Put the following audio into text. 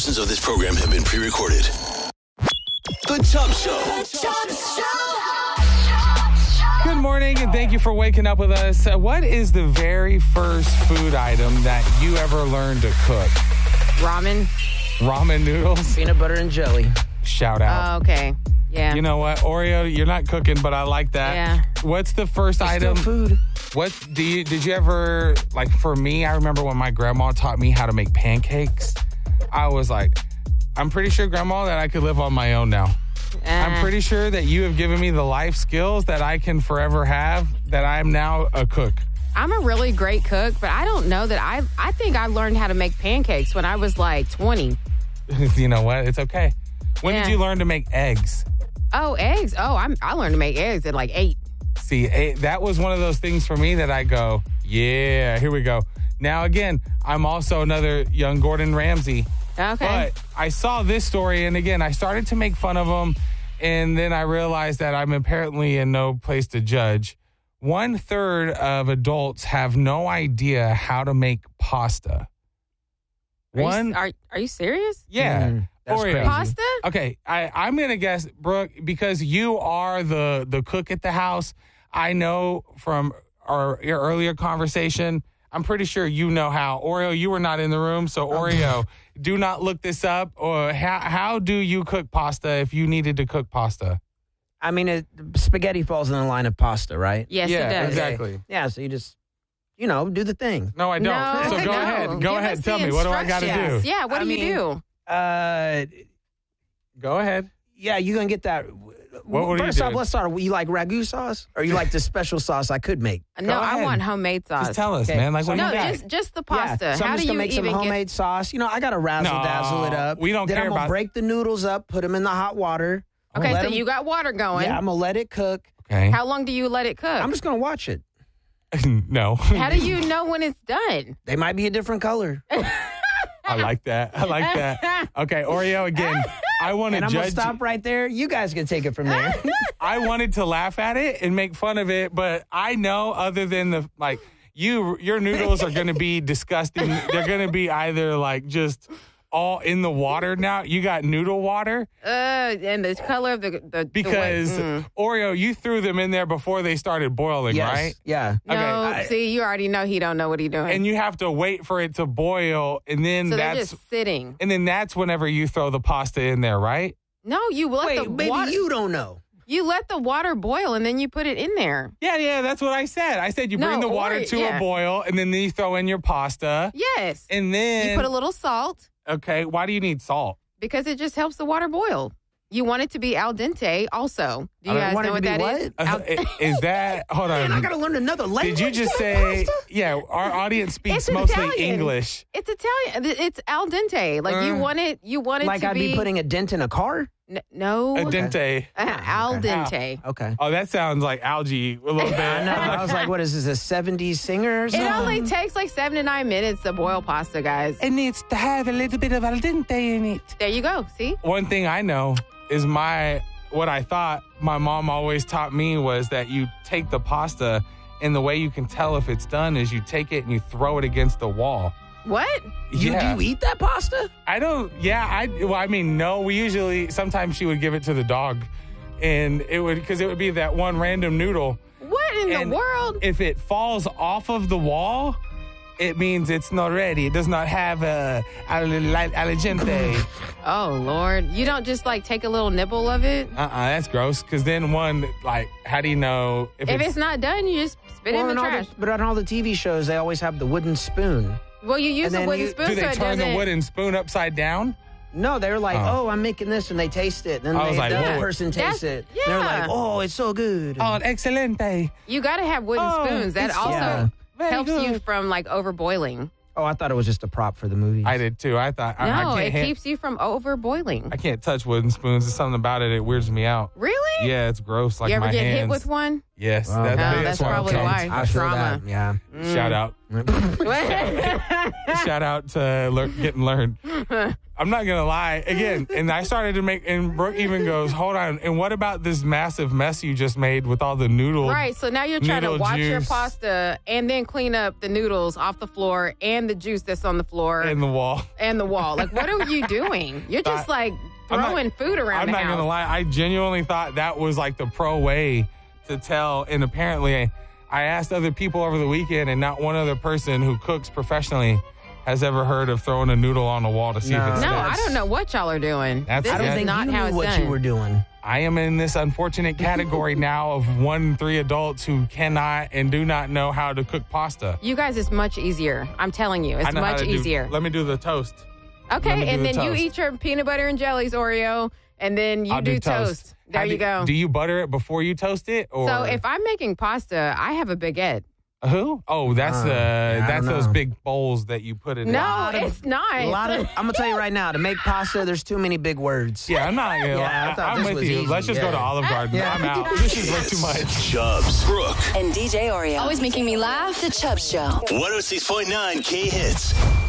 portions of this program have been pre-recorded. The Chubb Show. Good morning, and thank you for waking up with us. What is the very first food item that you ever learned to cook? Ramen. Ramen noodles? Peanut butter and jelly. Shout out. Oh, okay. Yeah. You know what, Oreo, you're not cooking, but I like that. Yeah. What's the first item? Still food. What did you ever, like, for me, I remember when my grandma taught me how to make pancakes. I was like, I'm pretty sure, Grandma, that I could live on my own now. I'm pretty sure that you have given me the life skills that I can forever have, that I'm now a cook. I'm a really great cook, but I don't know that I think I learned how to make pancakes when I was like 20. You know what? It's okay. When did you learn to make eggs? Oh, eggs. Oh, I learned to make eggs at like 8. See, that was one of those things for me that I go, yeah, here we go. Now, again, I'm also another young Gordon Ramsay. Okay. But I saw this story, and again, I started to make fun of him, and then I realized that I'm apparently in no place to judge. 1/3 of adults have no idea how to make pasta. Are you serious? Yeah. That's Oreo. crazy. Pasta? Okay, I'm going to guess, Brooke, because you are the cook at the house, I know from your earlier conversation, I'm pretty sure you know how. Oreo, you were not in the room, so Oreo, do not look this up. Or how do you cook pasta if you needed to cook pasta? I mean, spaghetti falls in the line of pasta, right? Yes, Yeah, it does. exactly. Yeah, so you just, do the thing. No, I don't. No, So go no. ahead. Go Give ahead. us Tell the me, what do I got to do? instructions. Yeah, what do you do? Go ahead. Yeah, you're going to get that. What would you First do? off, let's start. You like ragu sauce? Or you like the special sauce I could make? No, I ahead. want homemade sauce. Just tell us, Okay. man. Like, what do No, you got? just the pasta. Yeah. So How I'm do just you going to make some even homemade sauce. I got to razzle-dazzle it up. we don't then care I'm going about- to break the noodles up, put them in the hot water. Okay, Let so 'em- you got water going. Yeah, I'm going to let it cook. Okay. How long do you let it cook? I'm just going to watch it. No. How do you know when it's done? They might be a different color. I like that. I like that. Okay, Oreo, again, I want to And I'm going judge. to stop right there. You guys can take it from there. I wanted to laugh at it and make fun of it, but I know other than your noodles are going to be disgusting. They're going to be either like just all in the water now. You got noodle water And the color of the because Oreo, you threw them in there before they started boiling, Yes. right? Yeah. No, Okay. see, you already know he don't know what he's doing. And you have to wait for it to boil, and then so they're that's just sitting. and then that's whenever you throw the pasta in there, right? No, you let Wait, the maybe water. you don't know. You let the water boil and then you put it in there. Yeah, that's what I said. I said you bring No, the water or- to yeah. a boil, and then you throw in your pasta, Yes. and then You put a little salt okay, why do you need salt? because it just helps the water boil. You want it to be al dente also. Do you I guys want it know to what be that what? is? Is that hold on? Man, I got to learn another language. Did you just to make say? pasta? Yeah, our audience speaks It's mostly Italian. English. It's Italian. It's al dente. Like you want it Like to I'd be putting a dent in a car? no. A dente. Al dente. Okay. Oh, that sounds like algae a little bit. I know. I was like, what is this, a 70s singer or It something? only takes like 7 to 9 minutes to boil pasta, guys. It needs to have a little bit of al dente in it. There you go. See? One thing I know is what I thought my mom always taught me was that you take the pasta, and the way you can tell if it's done is you take it and you throw it against the wall. What? Do you eat that pasta? I don't. Yeah, no. We usually sometimes she would give it to the dog, and it would be that one random noodle. What in And the world? If it falls off of the wall, it means it's not ready. It does not have a allergente. Oh, Lord. You don't just like take a little nibble of it? That's gross. Because then how do you know If it's not done, you just spit it in the trash. But on all the TV shows, they always have the wooden spoon. Well, you use And a then wooden you- spoon do so they it turn the doesn't. wooden spoon upside down? No, they're like, Oh. I'm making this, and they taste it. Then I was like, the other whoa. person tastes That's- it. They're yeah. like, oh, it's so good. Oh, excelente. You got to have wooden Oh, spoons. That it's also Yeah. Very helps you good. from like overboiling. Oh, I thought it was just a prop for the movie. I did too. I thought I No, can't it keeps you from overboiling. I can't touch wooden spoons. There's something about it. It weirds me out. Really? Yeah, it's gross. Like you ever my get hands. hit with one? Yes, Wow. That's why it probably comes. why. I feel Trauma. that. Yeah. Shout out. Shout out to Getting Learned. I'm not going to lie. Again, and I started to make, and Brooke even goes, hold on, and what about this massive mess you just made with all the noodle? Right, so now you're trying to noodle wash your juice pasta and then clean up the noodles off the floor and the juice that's on the floor in the wall. and the wall. Like, what are you doing? You're just like throwing food around I'm the not house. going to lie. I genuinely thought that was like the pro way to tell. And apparently, I asked other people over the weekend, and not one other person who cooks professionally has ever heard of throwing a noodle on the wall to see if it No, sticks. I don't know what y'all are doing. That's- This I don't is think not you how knew it's what done. you were doing. I am in this unfortunate category now of 1-3 adults who cannot and do not know how to cook pasta. You guys, it's much easier. I'm telling you, I it's know how much to do- easier. Let me do the toast. Let Okay, me do and the then you toast. eat your peanut butter and jellies Oreo, and then you I'll do toast. There you go. Do you butter it before you toast it? Or So if I'm making pasta, I have a baguette. who? Oh, that's I that's don't those know. big bowls that you put it in. No, it's not. A lot of. I'm gonna tell you right now. To make pasta, there's too many big words. Yeah, I'm not gonna Yeah, I lie. thought I'm this with was you. easy, Let's just go to yeah. Olive Garden. Yeah. I'm out. This is way too much. Chubbs, Brooke, And DJ Oreo. Always making me laugh. The Chubb Show. 106.9 K Hits.